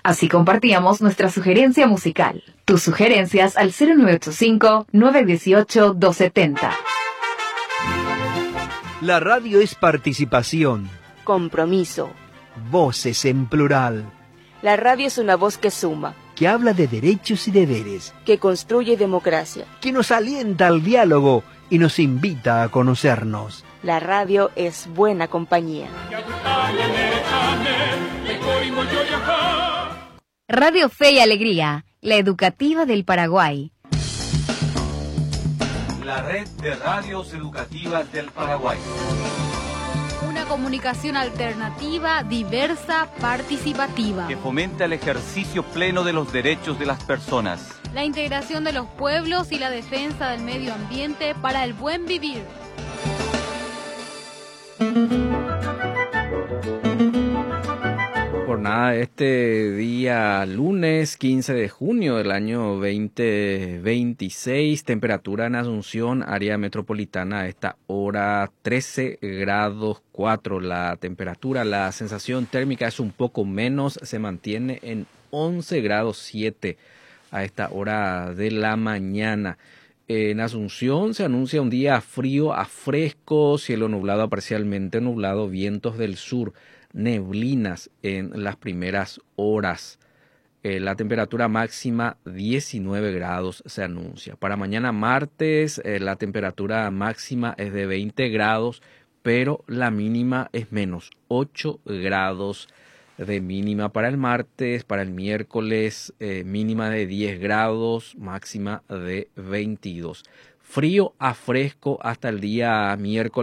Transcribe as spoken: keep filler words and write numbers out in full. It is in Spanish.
Así compartíamos nuestra sugerencia musical. Tus sugerencias al cero nueve ocho cinco, nueve uno ocho, dos siete cero. La radio es participación. Compromiso. Voces en plural. La radio es una voz que suma. Que habla de derechos y deberes. Que construye democracia. Que nos alienta al diálogo y nos invita a conocernos. La radio es buena compañía. Radio Fe y Alegría, la educativa del Paraguay. La red de radios educativas del Paraguay. Una comunicación alternativa, diversa, participativa. Que fomenta el ejercicio pleno de los derechos de las personas. La integración de los pueblos y la defensa del medio ambiente para el buen vivir. Jornada este día lunes quince de junio del año veinte veintiséis, temperatura en Asunción, área metropolitana a esta hora trece grados cuatro la temperatura, la sensación térmica es un poco menos, se mantiene en once grados siete a esta hora de la mañana. En Asunción se anuncia un día frío a fresco, cielo nublado a parcialmente nublado, vientos del sur, neblinas en las primeras horas. Eh, la temperatura máxima diecinueve grados se anuncia. Para mañana martes eh, la temperatura máxima es de veinte grados, pero la mínima es menos, ocho grados de mínima para el martes. Para el miércoles eh, mínima de diez grados, máxima de veintidós. Frío a fresco hasta el día miércoles.